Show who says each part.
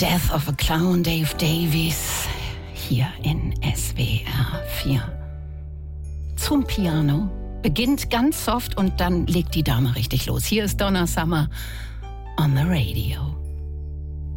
Speaker 1: Death of a Clown, Dave Davies, hier in SWR 4. Zum Piano. Beginnt ganz soft und dann legt die Dame richtig los. Hier ist Donna Summer on the Radio.